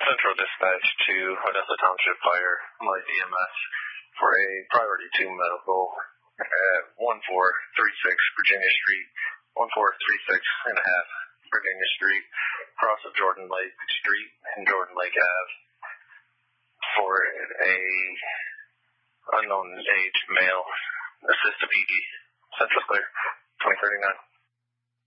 Central Dispatch to Odessa Township Fire, Light EMS, for a priority 2 medical at 1436 Virginia Street, 1436 and a half Virginia Street, cross of Jordan Lake Street and Jordan Lake Ave, for a unknown age male. Assist to PD. Central Clear, 2039.